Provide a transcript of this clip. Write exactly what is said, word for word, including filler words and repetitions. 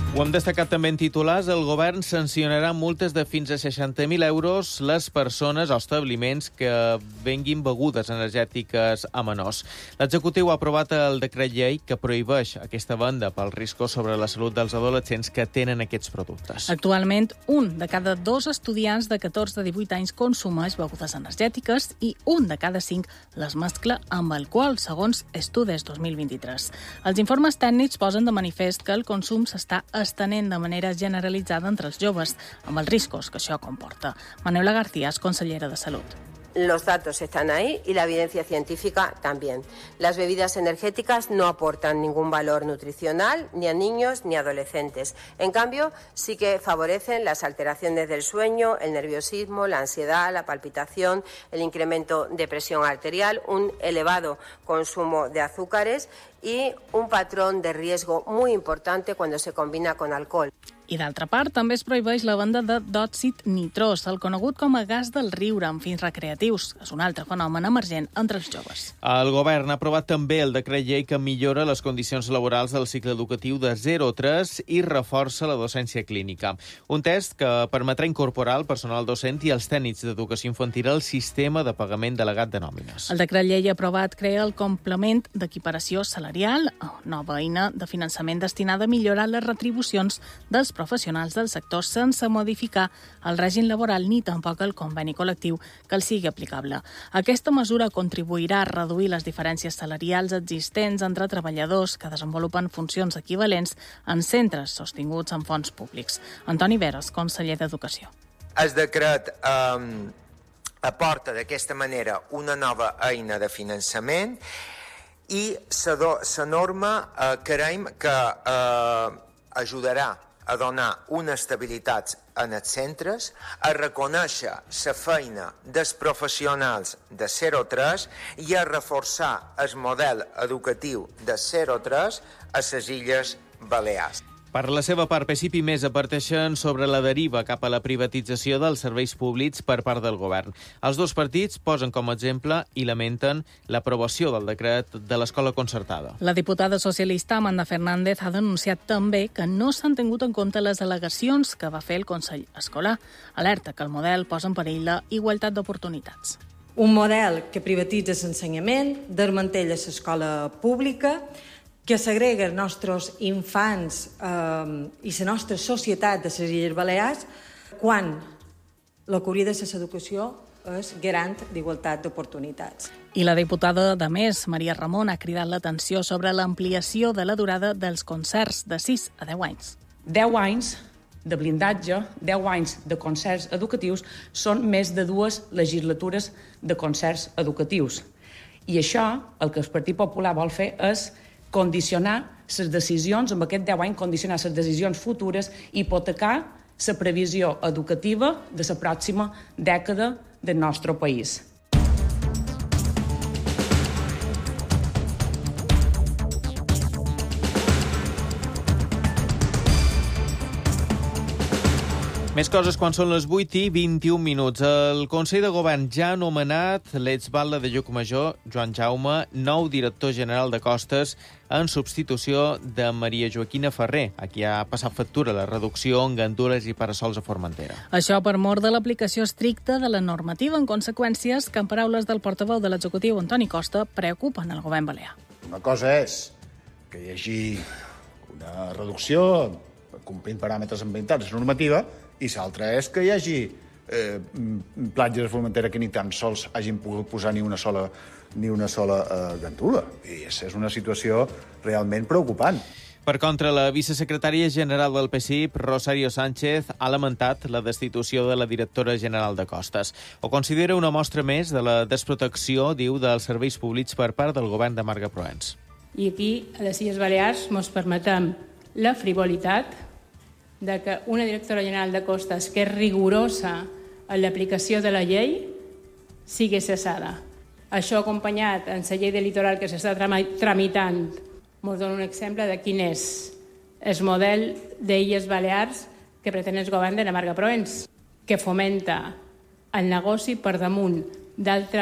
Ho hem destacat també en titulars. El govern sancionarà multes de fins a seixanta mil euros les persones o establiments que venguin begudes energètiques a menors. L'executiu ha aprovat el decret llei que prohibeix aquesta venda pel riscos sobre la salut dels adolescents que tenen aquests productes. Actualment, un de cada dos estudiants de catorze a divuit anys consumeix begudes energètiques i un de cada cinc les mescla amb alcohol, segons Estudis dos mil vint-i-tres. Els informes tècnics posen de manifest que el consum s'està estenent de manera generalitzada entre els joves, amb els riscos que això comporta. Manuela García és consellera de Salut. Los datos están ahí y la evidencia científica también. Las bebidas energéticas no aportan ningún valor nutricional ni a niños ni a adolescentes. En cambio, sí que favorecen las alteraciones del sueño, el nerviosismo, la ansiedad, la palpitación, el incremento de presión arterial, un elevado consumo de azúcares y un patrón de riesgo muy importante cuando se combina con alcohol. I d'altra part, també es prohibeix la venda de d'òxid nitrós, el conegut com a gas del riure amb fins recreatius. És un altre fenomen emergent entre els joves. El govern ha aprovat també el decret llei que millora les condicions laborals del cicle educatiu de zero a tres i reforça la docència clínica. Un test que permetrà incorporar el personal docent i els tècnics d'educació infantil al sistema de pagament delegat de nòmines. El decret llei aprovat crea el complement d'equiparació salarial, nova eina de finançament destinada a millorar les retribucions dels professionals del sector sense modificar el règim laboral ni tampoc el conveni col·lectiu que els sigui aplicable. Aquesta mesura contribuirà a reduir les diferències salarials existents entre treballadors que desenvolupen funcions equivalents en centres sostinguts amb fons públics. Antoni Veres, conseller d'Educació. El decret eh, aporta d'aquesta manera una nova eina de finançament i la norma eh, creiem que eh, ajudarà a donar una estabilitat en els centres, a reconèixer la feina dels professionals de zero a tres i a reforçar el model educatiu de zero a tres a les Illes Balears. Per la seva part, P S I P i Més adverteixen sobre la deriva cap a la privatització dels serveis públics per part del govern. Els dos partits posen com a exemple i lamenten l'aprovació del decret de l'escola concertada. La diputada socialista Amanda Fernández ha denunciat també que no s'han tingut en compte les al·legacions que va fer el Consell Escolar. Alerta que el model posa en perill la igualtat d'oportunitats. Un model que privatitza l'ensenyament, desmantella l'escola pública, que segrega els nostres infants eh, i la nostra societat de les Illes Balears, quan el que hauria de ser l'educació és garant d'igualtat d'oportunitats. I la diputada de Més, Maria Ramon, ha cridat l'atenció sobre l'ampliació de la durada dels concerts de sis a deu anys. deu anys de blindatge, deu anys de concerts educatius, són més de dues legislatures de concerts educatius. I això, el que el Partit Popular vol fer és condicionar les decisions, amb aquest deu anys, condicionar les decisions futures i hipotecar la previsió educativa de la pròxima dècada del nostre país. Més coses quan són les vuit i vint-i-un minuts. El Consell de Govern ja ha nomenat l'exbatlle de Llucmajor, Joan Jaume, nou director general de Costes, en substitució de Maria Joaquina Ferrer, a qui ha passat factura la reducció en gandules i parasols a Formentera. Això per mor de l'aplicació estricta de la normativa, en conseqüències que, en paraules del portaveu de l'executiu, Antoni Costa, preocupen el govern balear. Una cosa és que hi hagi una reducció complint paràmetres ambientals normativa i l'altra és que hi hagi eh, platges de Formentera que ni tan sols hagin pogut posar ni una sola, ni una sola eh, gandula. I és una situació realment preocupant. Per contra, la vicesecretària general del P S I P, Rosario Sánchez, ha lamentat la destitució de la directora general de Costes. Ho considera una mostra més de la desprotecció, diu, dels serveis públics per part del govern de Marga Proens. I aquí, a les Illes Balears, ens permetem la frivolitat de que una directora general de Costes que és rigorosa en l'aplicació de la llei sigui cessada. Això acompanyat en la llei de litoral que s'està tramitant ens dona un exemple de quin és el model d'Illes Balears que pretén el govern de la Marga Proens, que fomenta el negoci per damunt d'altres